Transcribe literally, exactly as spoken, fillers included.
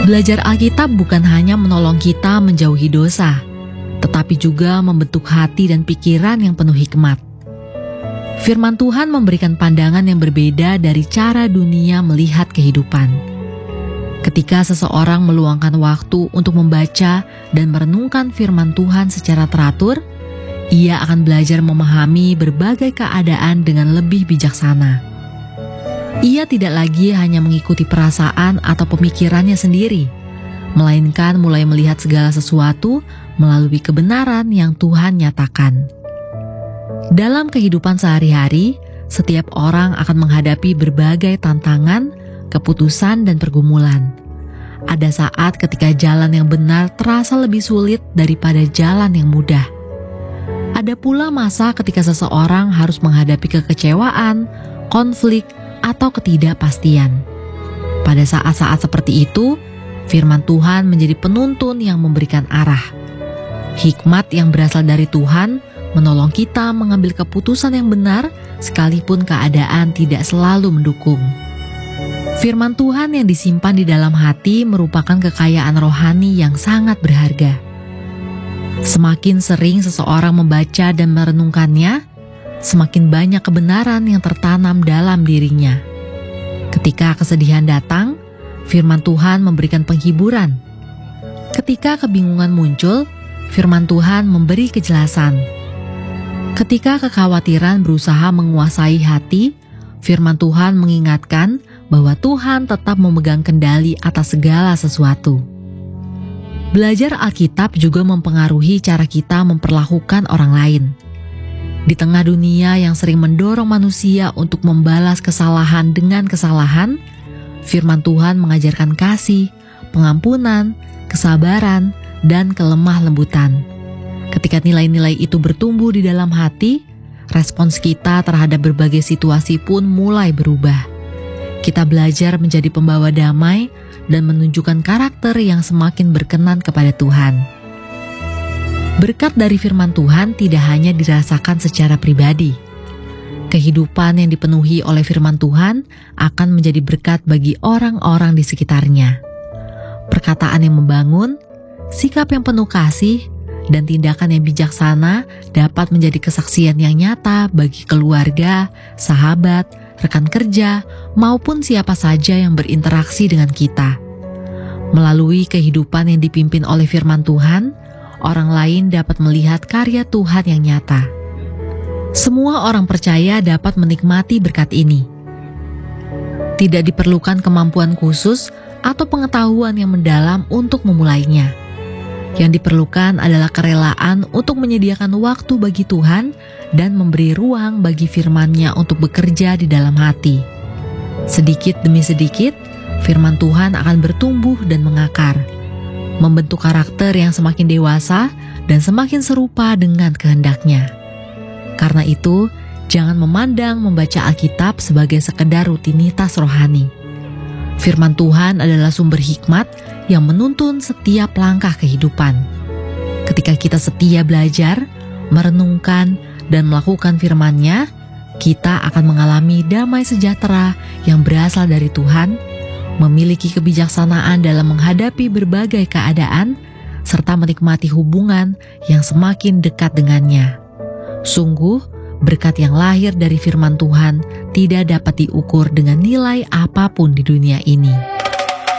Belajar Alkitab bukan hanya menolong kita menjauhi dosa, tetapi juga membentuk hati dan pikiran yang penuh hikmat. Firman Tuhan memberikan pandangan yang berbeda dari cara dunia melihat kehidupan. Ketika seseorang meluangkan waktu untuk membaca dan merenungkan firman Tuhan secara teratur, ia akan belajar memahami berbagai keadaan dengan lebih bijaksana. Ia tidak lagi hanya mengikuti perasaan atau pemikirannya sendiri, melainkan mulai melihat segala sesuatu melalui kebenaran yang Tuhan nyatakan. Dalam kehidupan sehari-hari, setiap orang akan menghadapi berbagai tantangan, keputusan, dan pergumulan. Ada saat ketika jalan yang benar terasa lebih sulit daripada jalan yang mudah. Ada pula masa ketika seseorang harus menghadapi kekecewaan, konflik, atau ketidakpastian. Pada saat-saat seperti itu, firman Tuhan menjadi penuntun yang memberikan arah. Hikmat yang berasal dari Tuhan menolong kita mengambil keputusan yang benar sekalipun keadaan tidak selalu mendukung. Firman Tuhan yang disimpan di dalam hati merupakan kekayaan rohani yang sangat berharga. Semakin sering seseorang membaca dan merenungkannya, semakin banyak kebenaran yang tertanam dalam dirinya. Ketika kesedihan datang, firman Tuhan memberikan penghiburan. Ketika kebingungan muncul, firman Tuhan memberi kejelasan. Ketika kekhawatiran berusaha menguasai hati, firman Tuhan mengingatkan bahwa Tuhan tetap memegang kendali atas segala sesuatu. Belajar Alkitab juga mempengaruhi cara kita memperlakukan orang lain. Di tengah dunia yang sering mendorong manusia untuk membalas kesalahan dengan kesalahan, firman Tuhan mengajarkan kasih, pengampunan, kesabaran, dan kelemah lembutan. Ketika nilai-nilai itu bertumbuh di dalam hati, respons kita terhadap berbagai situasi pun mulai berubah. Kita belajar menjadi pembawa damai dan menunjukkan karakter yang semakin berkenan kepada Tuhan. Berkat dari firman Tuhan tidak hanya dirasakan secara pribadi. Kehidupan yang dipenuhi oleh firman Tuhan akan menjadi berkat bagi orang-orang di sekitarnya. Perkataan yang membangun, sikap yang penuh kasih, dan tindakan yang bijaksana dapat menjadi kesaksian yang nyata bagi keluarga, sahabat, rekan kerja, maupun siapa saja yang berinteraksi dengan kita. Melalui kehidupan yang dipimpin oleh firman Tuhan, orang lain dapat melihat karya Tuhan yang nyata. Semua orang percaya dapat menikmati berkat ini. Tidak diperlukan kemampuan khusus atau pengetahuan yang mendalam untuk memulainya. Yang diperlukan adalah kerelaan untuk menyediakan waktu bagi Tuhan dan memberi ruang bagi firman-Nya untuk bekerja di dalam hati. Sedikit demi sedikit, firman Tuhan akan bertumbuh dan mengakar, membentuk karakter yang semakin dewasa dan semakin serupa dengan kehendak-Nya. Karena itu, jangan memandang membaca Alkitab sebagai sekedar rutinitas rohani. Firman Tuhan adalah sumber hikmat yang menuntun setiap langkah kehidupan. Ketika kita setia belajar, merenungkan, dan melakukan firman-Nya, kita akan mengalami damai sejahtera yang berasal dari Tuhan, memiliki kebijaksanaan dalam menghadapi berbagai keadaan, serta menikmati hubungan yang semakin dekat dengannya. Sungguh, berkat yang lahir dari firman Tuhan tidak dapat diukur dengan nilai apapun di dunia ini.